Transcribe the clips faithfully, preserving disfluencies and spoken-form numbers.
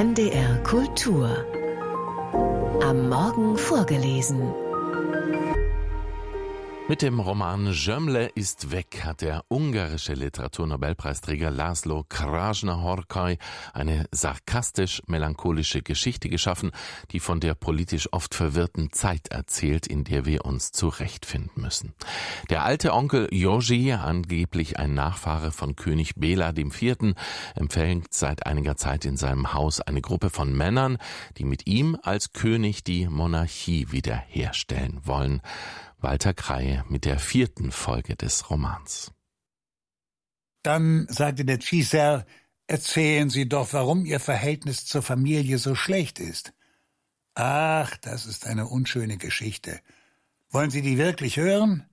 N D R Kultur. Am Morgen vorgelesen. Mit dem Roman Gömle ist weg hat der ungarische Literaturnobelpreisträger László Krásna-Horkai eine sarkastisch-melancholische Geschichte geschaffen, die von der politisch oft verwirrten Zeit erzählt, in der wir uns zurechtfinden müssen. Der alte Onkel Józsi, angeblich ein Nachfahre von König Béla der Vierte., empfängt seit einiger Zeit in seinem Haus eine Gruppe von Männern, die mit ihm als König die Monarchie wiederherstellen wollen. Walter Kreie mit der vierten Folge des Romans. Dann sagte der Cesar, erzählen Sie doch, warum Ihr Verhältnis zur Familie so schlecht ist. Ach, das ist eine unschöne Geschichte. Wollen Sie die wirklich hören?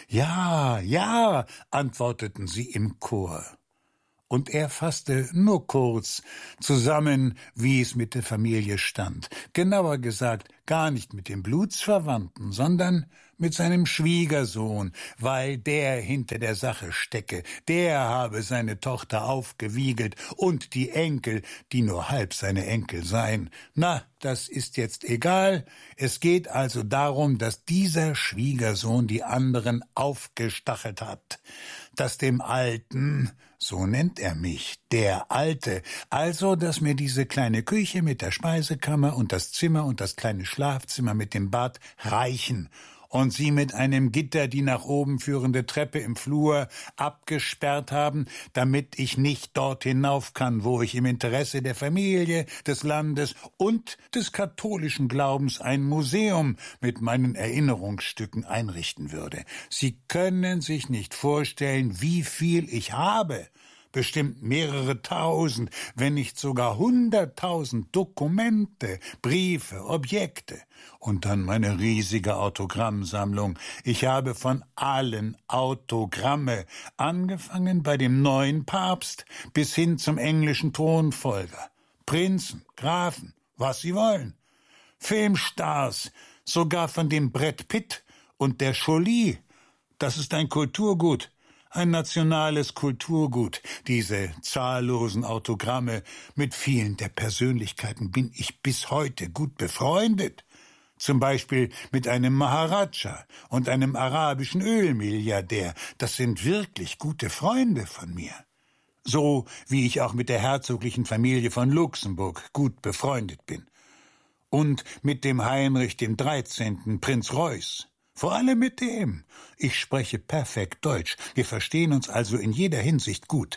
Ja, ja, antworteten sie im Chor. Und er fasste nur kurz zusammen, wie es mit der Familie stand. Genauer gesagt, gar nicht mit dem Blutsverwandten, sondern mit seinem Schwiegersohn, weil der hinter der Sache stecke. Der habe seine Tochter aufgewiegelt und die Enkel, die nur halb seine Enkel seien. Na, das ist jetzt egal. Es geht also darum, dass dieser Schwiegersohn die anderen aufgestachelt hat. Dass dem Alten, so nennt er mich, der Alte, also, dass mir diese kleine Küche mit der Speisekammer und das Zimmer und das kleine Schlafzimmer mit dem Bad reichen und sie mit einem Gitter die nach oben führende Treppe im Flur abgesperrt haben, damit ich nicht dort hinauf kann, wo ich im Interesse der Familie, des Landes und des katholischen Glaubens ein Museum mit meinen Erinnerungsstücken einrichten würde. Sie können sich nicht vorstellen, wie viel ich habe. Bestimmt mehrere tausend, wenn nicht sogar hunderttausend Dokumente, Briefe, Objekte und dann meine riesige Autogrammsammlung. Ich habe von allen Autogramme, angefangen bei dem neuen Papst bis hin zum englischen Thronfolger, Prinzen, Grafen, was sie wollen, Filmstars, sogar von dem Brett Pitt und der Jolie. Das ist ein Kulturgut. Ein nationales Kulturgut. Diese zahllosen Autogramme, mit vielen der Persönlichkeiten bin ich bis heute gut befreundet. Zum Beispiel mit einem Maharaja und einem arabischen Ölmilliardär. Das sind wirklich gute Freunde von mir. So wie ich auch mit der herzoglichen Familie von Luxemburg gut befreundet bin. Und mit dem Heinrich dem Dreizehnten Prinz Reuß. Vor allem mit dem. Ich spreche perfekt Deutsch. Wir verstehen uns also in jeder Hinsicht gut.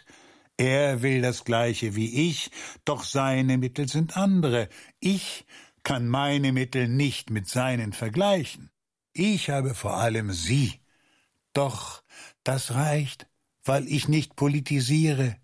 Er will das Gleiche wie ich, doch seine Mittel sind andere. Ich kann meine Mittel nicht mit seinen vergleichen. Ich habe vor allem Sie. Doch das reicht, weil ich nicht politisiere.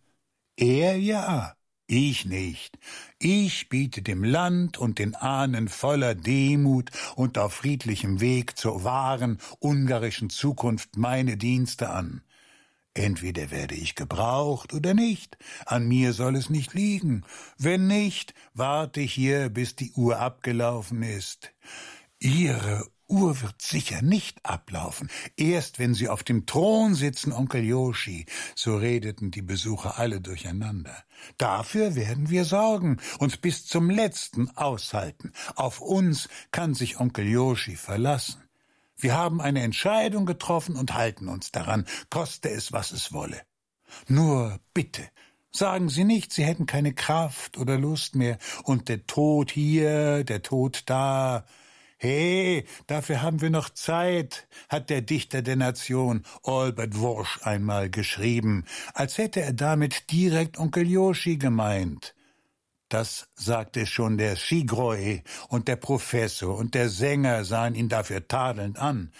Er ja. Ich nicht. Ich biete dem Land und den Ahnen voller Demut und auf friedlichem Weg zur wahren ungarischen Zukunft meine Dienste an. Entweder werde ich gebraucht oder nicht. An mir soll es nicht liegen. Wenn nicht, warte ich hier, bis die Uhr abgelaufen ist. Ihre Uhr wird sicher nicht ablaufen. Erst wenn Sie auf dem Thron sitzen, Onkel Józsi, so redeten die Besucher alle durcheinander. Dafür werden wir sorgen, uns bis zum Letzten aushalten. Auf uns kann sich Onkel Józsi verlassen. Wir haben eine Entscheidung getroffen und halten uns daran, koste es, was es wolle. Nur bitte, sagen Sie nicht, Sie hätten keine Kraft oder Lust mehr und der Tod hier, der Tod da. Hey, dafür haben wir noch Zeit, hat der Dichter der Nation Albert Worsch einmal geschrieben, als hätte er damit direkt Onkel Józsi gemeint. Das sagte schon der Sigroj und der Professor und der Sänger sahen ihn dafür tadelnd an.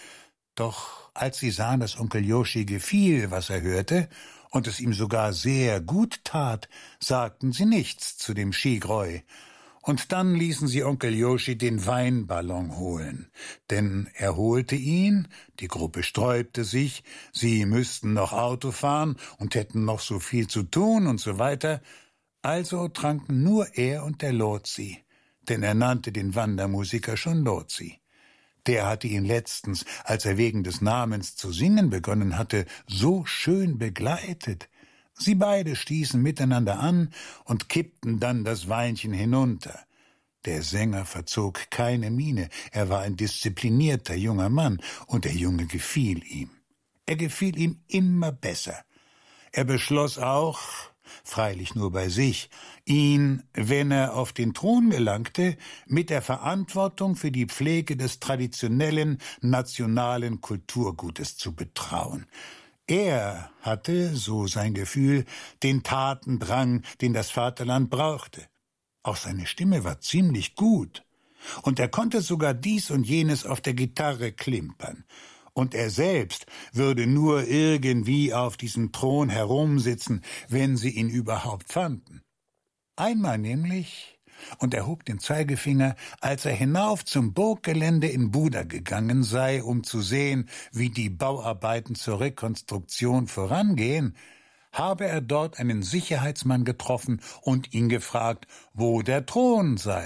Doch als sie sahen, dass Onkel Józsi gefiel, was er hörte, und es ihm sogar sehr gut tat, sagten sie nichts zu dem Sigroj. Und dann ließen sie Onkel Józsi den Weinballon holen, denn er holte ihn, die Gruppe sträubte sich, sie müssten noch Auto fahren und hätten noch so viel zu tun und so weiter. Also tranken nur er und der Lotzi, denn er nannte den Wandermusiker schon Lotzi. Der hatte ihn letztens, als er wegen des Namens zu singen begonnen hatte, so schön begleitet. Sie beide stießen miteinander an und kippten dann das Weinchen hinunter. Der Sänger verzog keine Miene, er war ein disziplinierter junger Mann, und der Junge gefiel ihm. Er gefiel ihm immer besser. Er beschloss auch, freilich nur bei sich, ihn, wenn er auf den Thron gelangte, mit der Verantwortung für die Pflege des traditionellen nationalen Kulturgutes zu betrauen. Er hatte, so sein Gefühl, den Tatendrang, den das Vaterland brauchte. Auch seine Stimme war ziemlich gut, und er konnte sogar dies und jenes auf der Gitarre klimpern. Und er selbst würde nur irgendwie auf diesem Thron herumsitzen, wenn sie ihn überhaupt fanden. Einmal nämlich, und er hob den Zeigefinger, als er hinauf zum Burggelände in Buda gegangen sei, um zu sehen, wie die Bauarbeiten zur Rekonstruktion vorangehen, habe er dort einen Sicherheitsmann getroffen und ihn gefragt, wo der Thron sei.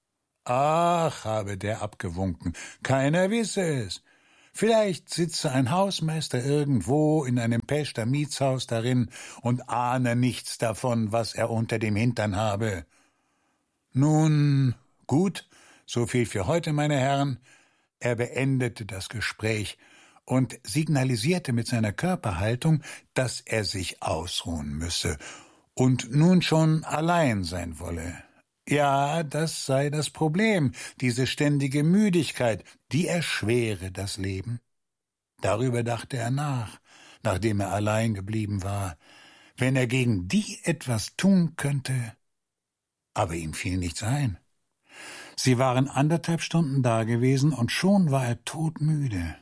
Ach, habe der abgewunken, keiner wisse es. Vielleicht sitze ein Hausmeister irgendwo in einem Pester Mietshaus darin und ahne nichts davon, was er unter dem Hintern habe. Nun, gut, so viel für heute, meine Herren. Er beendete das Gespräch und signalisierte mit seiner Körperhaltung, dass er sich ausruhen müsse und nun schon allein sein wolle. Ja, das sei das Problem, diese ständige Müdigkeit, die erschwere das Leben. Darüber dachte er nach, nachdem er allein geblieben war, wenn er gegen die etwas tun könnte. Aber ihm fiel nichts ein. Sie waren anderthalb Stunden dagewesen, und schon war er todmüde.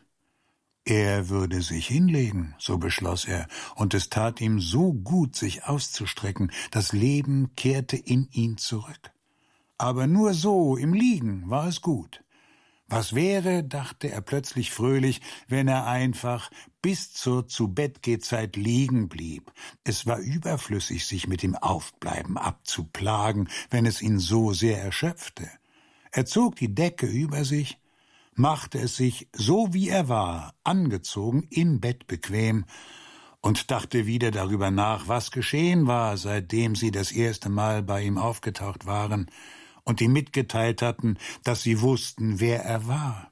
Er würde sich hinlegen, so beschloss er, und es tat ihm so gut, sich auszustrecken, das Leben kehrte in ihn zurück. Aber nur so, im Liegen, war es gut. Was wäre, dachte er plötzlich fröhlich, wenn er einfach bis zur Zu-Bett-Geh-Zeit liegen blieb. Es war überflüssig, sich mit dem Aufbleiben abzuplagen, wenn es ihn so sehr erschöpfte. Er zog die Decke über sich, machte es sich, so wie er war, angezogen, im Bett bequem und dachte wieder darüber nach, was geschehen war, seitdem sie das erste Mal bei ihm aufgetaucht waren und ihm mitgeteilt hatten, dass sie wussten, wer er war.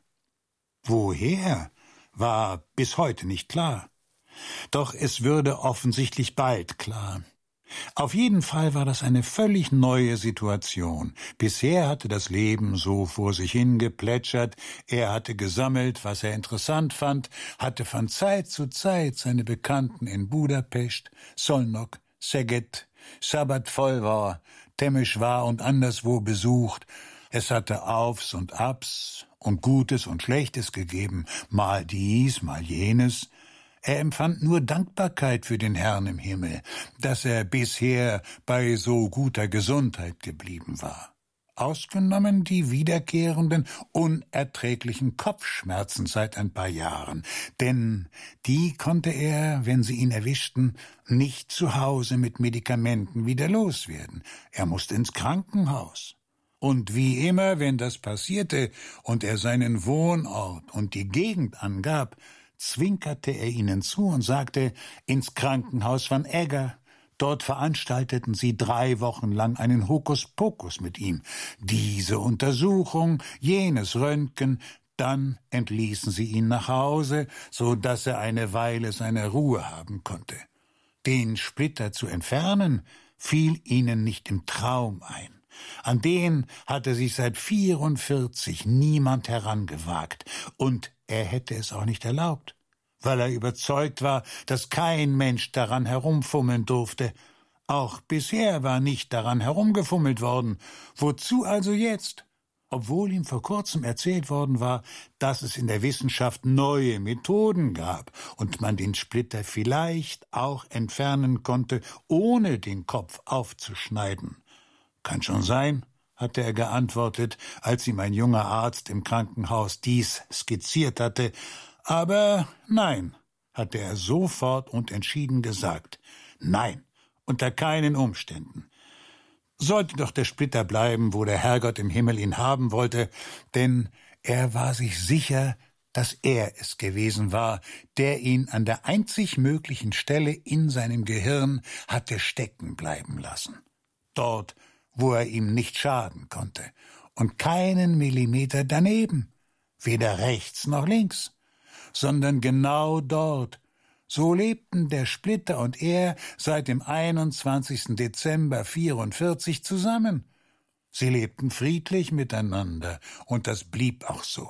Woher, war bis heute nicht klar. Doch es würde offensichtlich bald klar. Auf jeden Fall war das eine völlig neue Situation. Bisher hatte das Leben so vor sich hin geplätschert, er hatte gesammelt, was er interessant fand, hatte von Zeit zu Zeit seine Bekannten in Budapest, Szolnok, Szeged, Szabadfölvar, Temeswar und anderswo besucht. Es hatte Aufs und Abs und Gutes und Schlechtes gegeben, mal dies, mal jenes. Er empfand nur Dankbarkeit für den Herrn im Himmel, dass er bisher bei so guter Gesundheit geblieben war. Ausgenommen die wiederkehrenden, unerträglichen Kopfschmerzen seit ein paar Jahren, denn die konnte er, wenn sie ihn erwischten, nicht zu Hause mit Medikamenten wieder loswerden. Er musste ins Krankenhaus. Und wie immer, wenn das passierte und er seinen Wohnort und die Gegend angab, zwinkerte er ihnen zu und sagte, ins Krankenhaus van Egger. Dort veranstalteten sie drei Wochen lang einen Hokuspokus mit ihm. Diese Untersuchung, jenes Röntgen, dann entließen sie ihn nach Hause, so dass er eine Weile seine Ruhe haben konnte. Den Splitter zu entfernen, fiel ihnen nicht im Traum ein. An den hatte sich seit vierundvierzig niemand herangewagt, und er hätte es auch nicht erlaubt, weil er überzeugt war, dass kein Mensch daran herumfummeln durfte. Auch bisher war nicht daran herumgefummelt worden. Wozu also jetzt? Obwohl ihm vor kurzem erzählt worden war, dass es in der Wissenschaft neue Methoden gab und man den Splitter vielleicht auch entfernen konnte, ohne den Kopf aufzuschneiden. Kann schon sein, hatte er geantwortet, als ihm ein junger Arzt im Krankenhaus dies skizziert hatte. Aber nein, hatte er sofort und entschieden gesagt. Nein, unter keinen Umständen. Sollte doch der Splitter bleiben, wo der Herrgott im Himmel ihn haben wollte, denn er war sich sicher, dass er es gewesen war, der ihn an der einzig möglichen Stelle in seinem Gehirn hatte stecken bleiben lassen. Dort, wo er ihm nicht schaden konnte, und keinen Millimeter daneben, weder rechts noch links, sondern genau dort. So lebten der Splitter und er seit dem einundzwanzigsten Dezember vierundvierzig zusammen. Sie lebten friedlich miteinander, und das blieb auch so.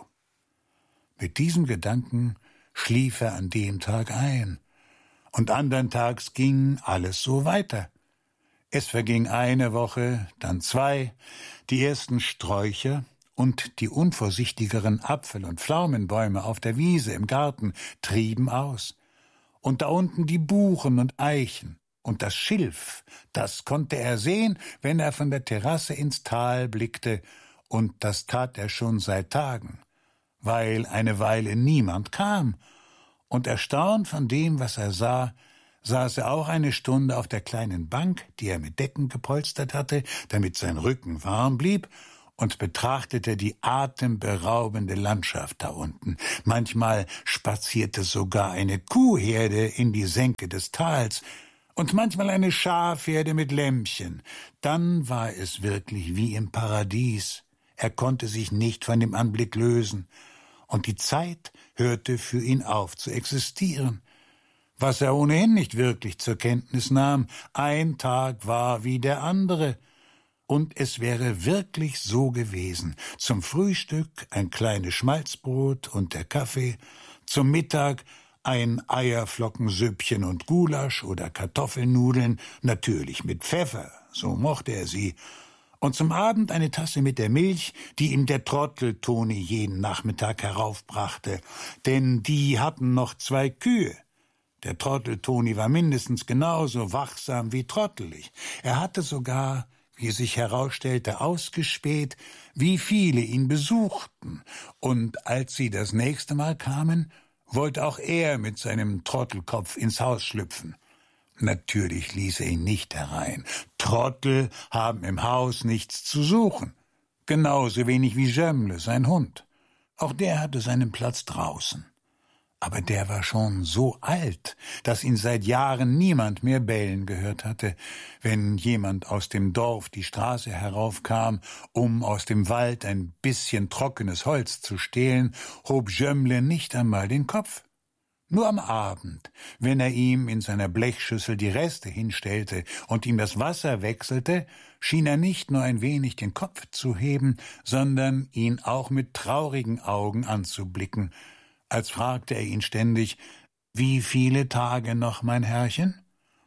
Mit diesem Gedanken schlief er an dem Tag ein, und andern Tags ging alles so weiter. Es verging eine Woche, dann zwei, die ersten Sträucher und die unvorsichtigeren Apfel- und Pflaumenbäume auf der Wiese im Garten trieben aus. Und da unten die Buchen und Eichen und das Schilf, das konnte er sehen, wenn er von der Terrasse ins Tal blickte, und das tat er schon seit Tagen, weil eine Weile niemand kam, und erstaunt von dem, was er sah, saß er auch eine Stunde auf der kleinen Bank, die er mit Decken gepolstert hatte, damit sein Rücken warm blieb, und betrachtete die atemberaubende Landschaft da unten. Manchmal spazierte sogar eine Kuhherde in die Senke des Tals und manchmal eine Schafherde mit Lämmchen. Dann war es wirklich wie im Paradies. Er konnte sich nicht von dem Anblick lösen, und die Zeit hörte für ihn auf zu existieren. Was er ohnehin nicht wirklich zur Kenntnis nahm, ein Tag war wie der andere, und es wäre wirklich so gewesen. Zum Frühstück ein kleines Schmalzbrot und der Kaffee, zum Mittag ein Eierflockensüppchen und Gulasch oder Kartoffelnudeln, natürlich mit Pfeffer, so mochte er sie, und zum Abend eine Tasse mit der Milch, die ihm der Trottel Toni jeden Nachmittag heraufbrachte, denn die hatten noch zwei Kühe. Der Trottel Toni war mindestens genauso wachsam wie trottelig. Er hatte sogar, wie sich herausstellte, ausgespäht, wie viele ihn besuchten, und als sie das nächste Mal kamen, wollte auch er mit seinem Trottelkopf ins Haus schlüpfen. Natürlich ließ er ihn nicht herein. Trottel haben im Haus nichts zu suchen, genauso wenig wie Jömmle, sein Hund. Auch der hatte seinen Platz draußen. Aber der war schon so alt, dass ihn seit Jahren niemand mehr bellen gehört hatte. Wenn jemand aus dem Dorf die Straße heraufkam, um aus dem Wald ein bisschen trockenes Holz zu stehlen, hob Jömmle nicht einmal den Kopf. Nur am Abend, wenn er ihm in seiner Blechschüssel die Reste hinstellte und ihm das Wasser wechselte, schien er nicht nur ein wenig den Kopf zu heben, sondern ihn auch mit traurigen Augen anzublicken, als fragte er ihn ständig, »Wie viele Tage noch, mein Herrchen?«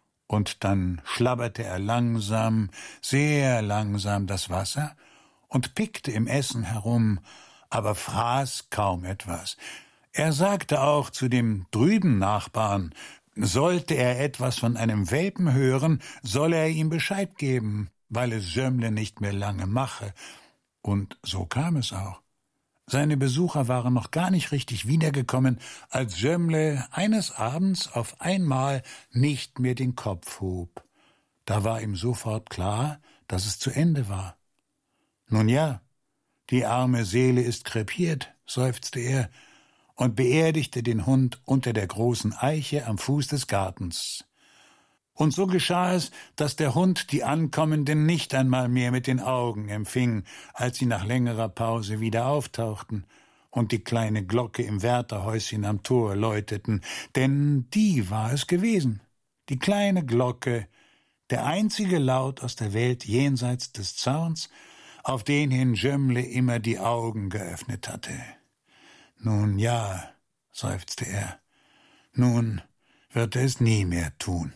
Und dann schlabberte er langsam, sehr langsam das Wasser und pickte im Essen herum, aber fraß kaum etwas. Er sagte auch zu dem drüben Nachbarn, sollte er etwas von einem Welpen hören, solle er ihm Bescheid geben, weil es Jömmle nicht mehr lange mache. Und so kam es auch. Seine Besucher waren noch gar nicht richtig wiedergekommen, als Jömmle eines Abends auf einmal nicht mehr den Kopf hob. Da war ihm sofort klar, dass es zu Ende war. Nun ja, die arme Seele ist krepiert, seufzte er und beerdigte den Hund unter der großen Eiche am Fuß des Gartens. Und so geschah es, dass der Hund die Ankommenden nicht einmal mehr mit den Augen empfing, als sie nach längerer Pause wieder auftauchten und die kleine Glocke im Wärterhäuschen am Tor läuteten, denn die war es gewesen, die kleine Glocke, der einzige Laut aus der Welt jenseits des Zauns, auf den hin Jömmle immer die Augen geöffnet hatte. »Nun ja«, seufzte er, »nun wird er es nie mehr tun.«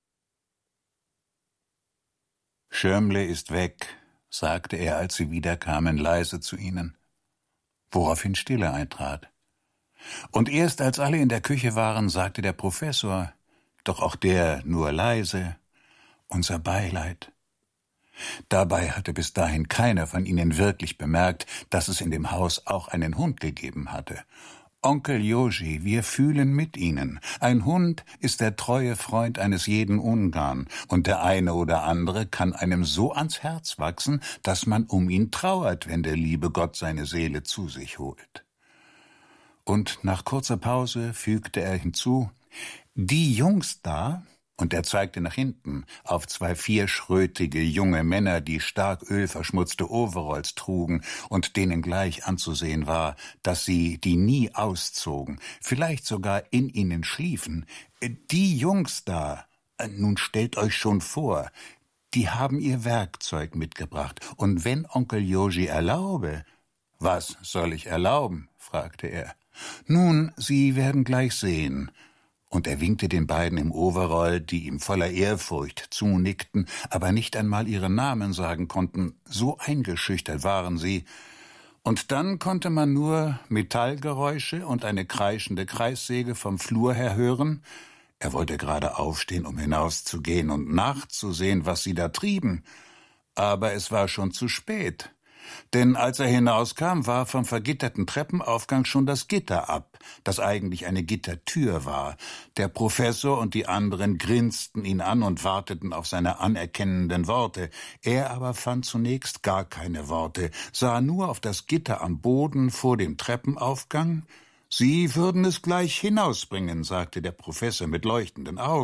»Jömmle ist weg«, sagte er, als sie wiederkamen, leise zu ihnen, woraufhin Stille eintrat. Und erst als alle in der Küche waren, sagte der Professor, doch auch der nur leise, »Unser Beileid.« Dabei hatte bis dahin keiner von ihnen wirklich bemerkt, dass es in dem Haus auch einen Hund gegeben hatte. »Onkel Joji, wir fühlen mit Ihnen. Ein Hund ist der treue Freund eines jeden Ungarn, und der eine oder andere kann einem so ans Herz wachsen, dass man um ihn trauert, wenn der liebe Gott seine Seele zu sich holt.« Und nach kurzer Pause fügte er hinzu: »Die Jungs da«, und er zeigte nach hinten auf zwei vierschrötige junge Männer, die stark ölverschmutzte Overalls trugen und denen gleich anzusehen war, dass sie die nie auszogen, vielleicht sogar in ihnen schliefen. »Die Jungs da, nun stellt euch schon vor, die haben ihr Werkzeug mitgebracht, und wenn Onkel Joji erlaube...« »Was soll ich erlauben?« fragte er. »Nun, Sie werden gleich sehen.« Und er winkte den beiden im Overall, die ihm voller Ehrfurcht zunickten, aber nicht einmal ihren Namen sagen konnten, so eingeschüchtert waren sie. Und dann konnte man nur Metallgeräusche und eine kreischende Kreissäge vom Flur her hören. Er wollte gerade aufstehen, um hinauszugehen und nachzusehen, was sie da trieben. Aber es war schon zu spät. Denn als er hinauskam, war vom vergitterten Treppenaufgang schon das Gitter ab, das eigentlich eine Gittertür war. Der Professor und die anderen grinsten ihn an und warteten auf seine anerkennenden Worte. Er aber fand zunächst gar keine Worte, sah nur auf das Gitter am Boden vor dem Treppenaufgang. »Sie würden es gleich hinausbringen«, sagte der Professor mit leuchtenden Augen.